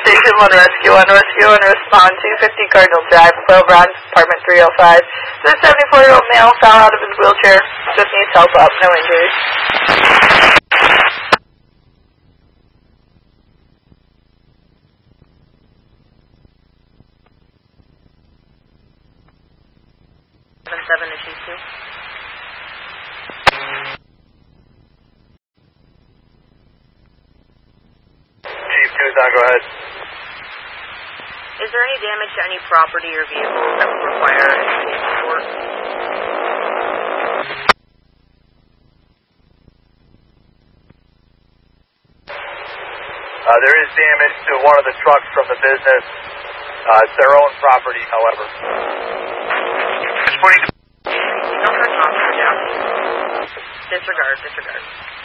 Station 1 Rescue 1 Rescue 1, respond to 50 Cardinal Drive, Pearl Bronx, apartment 305. This 74-year-old male fell out of his wheelchair, just needs help up, no injuries. Seven to Chief 2. Chief 2 is on, go ahead. Is there any damage to any property or vehicles that would require immediate support? There is damage to one of the trucks from the business. It's their own property, however. Don't hurt an officer down. Disregard.